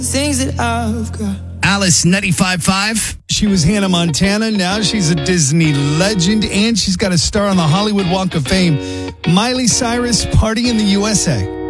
Things that I've got. Alice 95.5. She was Hannah Montana. Now she's a Disney legend, and she's got a star on the Hollywood Walk of Fame. Miley Cyrus, Party in the USA.